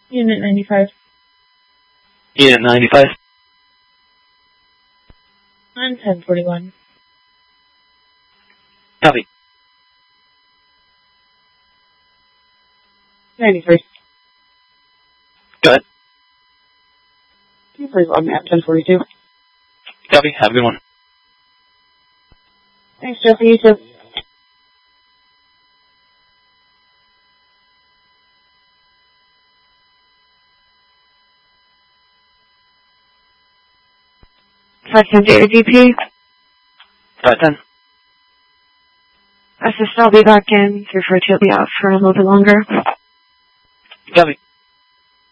Unit 95. Unit 95. On 1041. Copy. 91st. Go ahead. Please on map 1042. Copy. Have a good one. Thanks, Jesse. You too. DP. 510. Assist, I'll be back in. 342 will be out for a little bit longer. Copy.